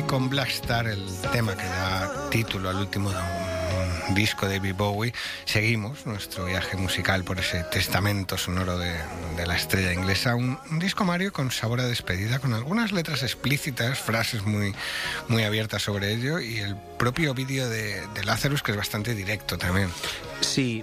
con Black Star, el tema que da título al último disco de David Bowie, seguimos nuestro viaje musical por ese testamento sonoro de la estrella inglesa. Un disco, Mario, con sabor a despedida, con algunas letras explícitas, frases muy, muy abiertas sobre ello, y el propio vídeo de Lazarus, que es bastante directo también. Sí,